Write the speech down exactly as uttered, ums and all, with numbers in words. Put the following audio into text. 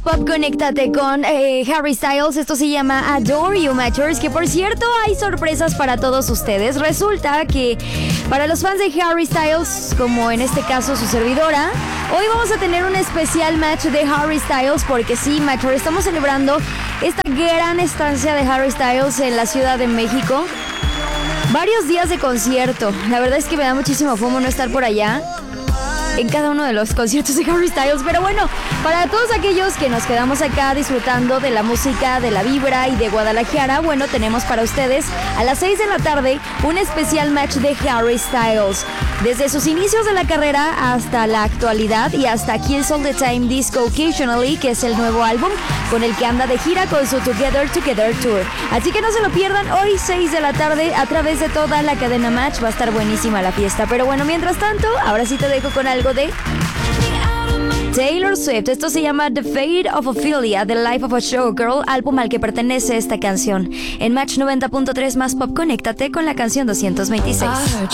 Pop, conéctate con eh, Harry Styles. Esto se llama Adore You, Matchers. Que por cierto, hay sorpresas para todos ustedes. Resulta que para los fans de Harry Styles, como en este caso su servidora, hoy vamos a tener un especial match de Harry Styles. Porque sí, Matchers, estamos celebrando esta gran estancia de Harry Styles en la Ciudad de México. Varios días de concierto. La verdad es que me da muchísimo fomo no estar por allá en cada uno de los conciertos de Harry Styles. Pero bueno, para todos aquellos que nos quedamos acá disfrutando de la música, de la vibra y de Guadalajara, bueno, tenemos para ustedes a las seis de la tarde un especial match de Harry Styles. Desde sus inicios de la carrera hasta la actualidad y hasta Kills All the Time Disco Occasionally, que es el nuevo álbum con el que anda de gira con su Together Together Tour. Así que no se lo pierdan, hoy seis de la tarde a través de toda la cadena Match. Va a estar buenísima la fiesta. Pero bueno, mientras tanto, ahora sí te dejo con algo de Taylor Swift. Esto se llama The Fate of Ophelia, The Life of a Showgirl, álbum al que pertenece esta canción. En Match noventa punto tres más Pop, conéctate con la canción doscientos veintiséis.